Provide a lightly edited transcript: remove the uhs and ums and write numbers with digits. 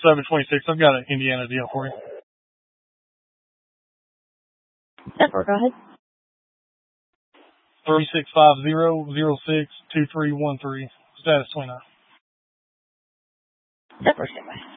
726. I've got an Indiana deal for you. Go ahead. 3650-06-2313. Status 29. That first,